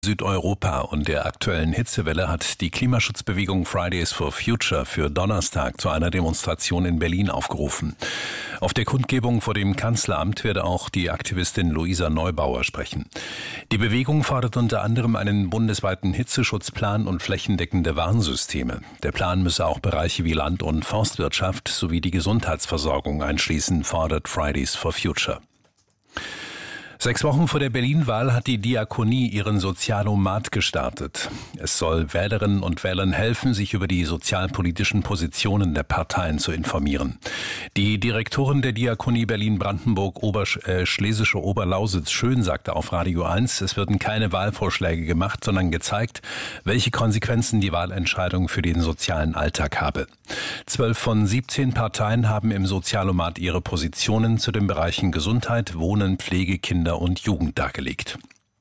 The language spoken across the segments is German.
Südeuropa und der aktuellen Hitzewelle hat die Klimaschutzbewegung Fridays for Future für Donnerstag zu einer Demonstration in Berlin aufgerufen. Auf der Kundgebung vor dem Kanzleramt werde auch die Aktivistin Luisa Neubauer sprechen. Die Bewegung fordert unter anderem einen bundesweiten Hitzeschutzplan und flächendeckende Warnsysteme. Der Plan müsse auch Bereiche wie Land- und Forstwirtschaft sowie die Gesundheitsversorgung einschließen, fordert Fridays for Future. 6 Wochen vor der Berlin-Wahl hat die Diakonie ihren Sozialomat gestartet. Es soll Wählerinnen und Wählern helfen, sich über die sozialpolitischen Positionen der Parteien zu informieren. Die Direktorin der Diakonie Berlin-Brandenburg Schlesische Oberlausitz Schön sagte auf Radio 1, es würden keine Wahlvorschläge gemacht, sondern gezeigt, welche Konsequenzen die Wahlentscheidung für den sozialen Alltag habe. 12 von 17 Parteien haben im Sozialomat ihre Positionen zu den Bereichen Gesundheit, Wohnen, Pflege, Kinder und Jugend dargelegt.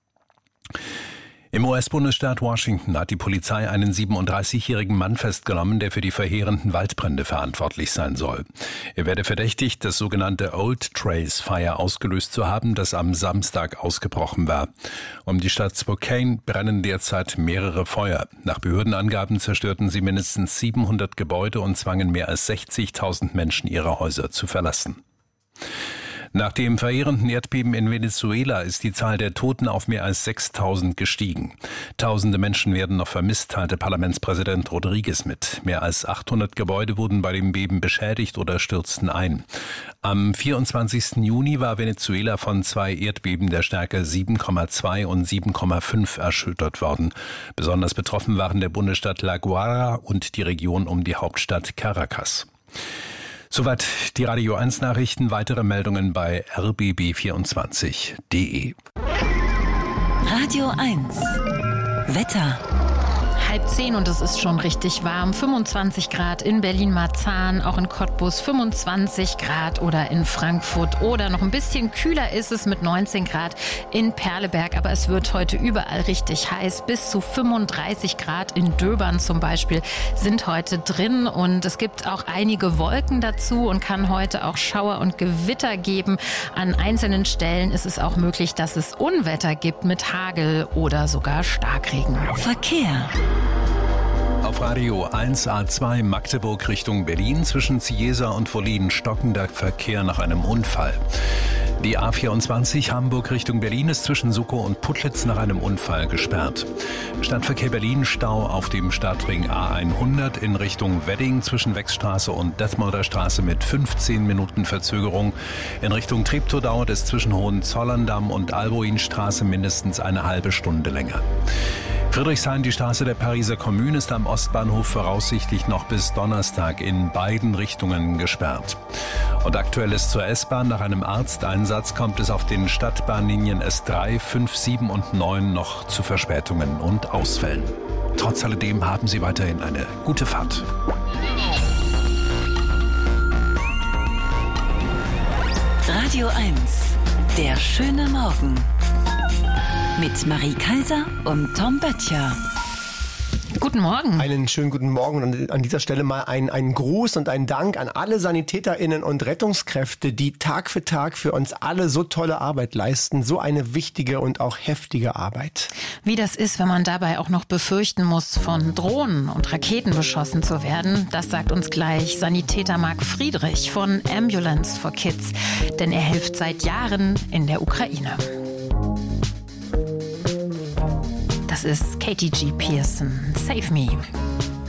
Im US-Bundesstaat Washington hat die Polizei einen 37-jährigen Mann festgenommen, der für die verheerenden Waldbrände verantwortlich sein soll. Er werde verdächtigt, das sogenannte Old Trace Fire ausgelöst zu haben, das am Samstag ausgebrochen war. Um die Stadt Spokane brennen derzeit mehrere Feuer. Nach Behördenangaben zerstörten sie mindestens 700 Gebäude und zwangen mehr als 60.000 Menschen, ihre Häuser zu verlassen. Nach dem verheerenden Erdbeben in Venezuela ist die Zahl der Toten auf mehr als 6.000 gestiegen. Tausende Menschen werden noch vermisst, teilte Parlamentspräsident Rodriguez mit. Mehr als 800 Gebäude wurden bei dem Beben beschädigt oder stürzten ein. Am 24. Juni war Venezuela von 2 Erdbeben der Stärke 7,2 und 7,5 erschüttert worden. Besonders betroffen waren der Bundesstaat La Guaira und die Region um die Hauptstadt Caracas. Soweit die Radio 1 Nachrichten. Weitere Meldungen bei rbb24.de. Radio 1 Wetter. 9:30 und es ist schon richtig warm. 25 Grad in Berlin-Marzahn, auch in Cottbus 25 Grad oder in Frankfurt. Oder noch ein bisschen kühler ist es mit 19 Grad in Perleberg. Aber es wird heute überall richtig heiß. Bis zu 35 Grad in Döbern zum Beispiel sind heute drin. Und es gibt auch einige Wolken dazu und kann heute auch Schauer und Gewitter geben. An einzelnen Stellen ist es auch möglich, dass es Unwetter gibt mit Hagel oder sogar Starkregen. Verkehr. Auf Radio 1 A2 Magdeburg Richtung Berlin zwischen Ciesa und Wollin stockender Verkehr nach einem Unfall. Die A24 Hamburg Richtung Berlin ist zwischen Suckow und Putlitz nach einem Unfall gesperrt. Stadtverkehr Berlin Stau auf dem Stadtring A100 in Richtung Wedding zwischen Wechstraße und Detmolder Straße mit 15 Minuten Verzögerung. In Richtung Treptow dauert es zwischen Hohenzollern-Damm und Alboinstraße mindestens eine halbe Stunde länger. Friedrichshain, die Straße der Pariser Kommune, ist am Ostbahnhof voraussichtlich noch bis Donnerstag in beiden Richtungen gesperrt. Und aktuell ist zur S-Bahn nach einem Arzteinsatz kommt es auf den Stadtbahnlinien S3, 5, 7 und 9 noch zu Verspätungen und Ausfällen. Trotz alledem haben Sie weiterhin eine gute Fahrt. Radio 1, der schöne Morgen. Mit Marie Kaiser und Tom Böttcher. Guten Morgen. Einen schönen guten Morgen und an dieser Stelle mal einen Gruß und einen Dank an alle SanitäterInnen und Rettungskräfte, die Tag für Tag für uns alle so tolle Arbeit leisten. So eine wichtige und auch heftige Arbeit. Wie das ist, wenn man dabei auch noch befürchten muss, von Drohnen und Raketen beschossen zu werden, das sagt uns gleich Sanitäter Marc Friedrich von Ambulance for Kids. Denn er hilft seit Jahren in der Ukraine. Das ist Katie G. Pearson. Save Me.